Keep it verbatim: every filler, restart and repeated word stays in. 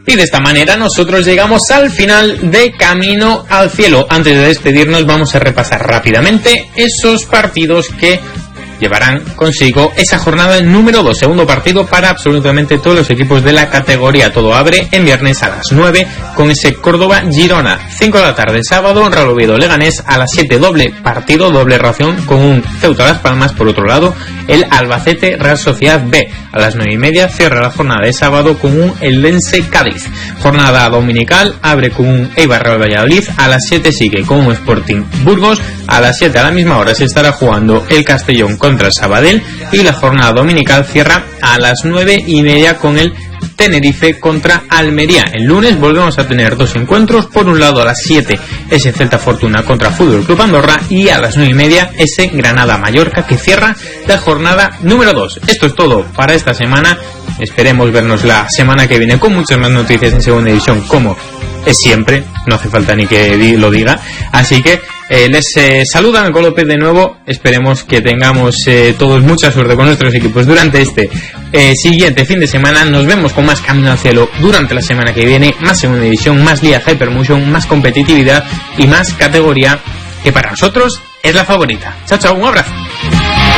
Y de esta manera nosotros llegamos al final de Camino al Cielo. Antes de despedirnos vamos a repasar rápidamente esos partidos que llevarán consigo esa jornada número dos, segundo partido para absolutamente todos los equipos de la categoría. Todo abre en viernes a las nueve con ese Córdoba-Girona, cinco de la tarde sábado, Real Oviedo-Leganés a las siete, doble partido, doble ración con un Ceuta-Las Palmas. Por otro lado, el Albacete-Real Sociedad B a las nueve y media cierra la jornada de sábado con un Eldense-Cádiz. Jornada dominical abre con un Eibar-Real Valladolid, a las siete sigue con un Sporting-Burgos, a las siete a la misma hora se estará jugando el Castellón contra el Sabadell y la jornada dominical cierra a las nueve y media con el Tenerife contra Almería. El lunes volvemos a tener dos encuentros. Por un lado a las siete ese Celta Fortuna contra Fútbol Club Andorra y a las nueve y media ese Granada Mallorca que cierra la jornada número dos. Esto es todo para esta semana. Esperemos vernos la semana que viene con muchas más noticias en segunda división, como es siempre, no hace falta ni que lo diga. Así que eh, les eh, saluda Marco López de nuevo. Esperemos que tengamos eh, todos mucha suerte con nuestros equipos durante este eh, siguiente fin de semana. Nos vemos con más Camino al Cielo durante la semana que viene, más segunda división, más Liga Hypermotion, más competitividad y más categoría que para nosotros es la favorita. Chao, chao, un abrazo.